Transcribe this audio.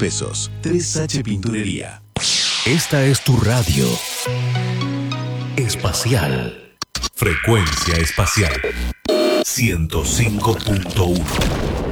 pesos. 3H Pinturería. Esta es tu radio espacial. Frecuencia espacial 105.1.